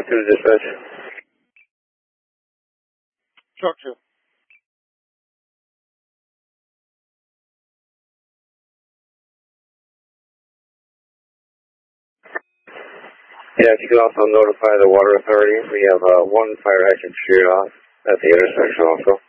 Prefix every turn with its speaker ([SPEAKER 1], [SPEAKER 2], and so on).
[SPEAKER 1] to the dispatch.
[SPEAKER 2] Truck 2.
[SPEAKER 1] Yeah, if you could also notify the water authority. We have one fire hydrant sheared off at the intersection also.